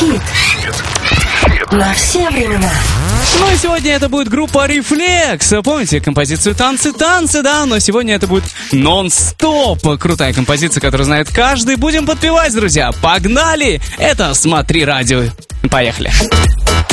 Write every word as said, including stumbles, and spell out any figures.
Хит. На все времена. Ну и сегодня это будет группа «Рефлекс». Помните композицию «Танцы, танцы», да? Но сегодня это будет «Нон-стоп». Крутая композиция, которую знает каждый. Будем подпевать, друзья. Погнали! Это «Смотри радио». Поехали.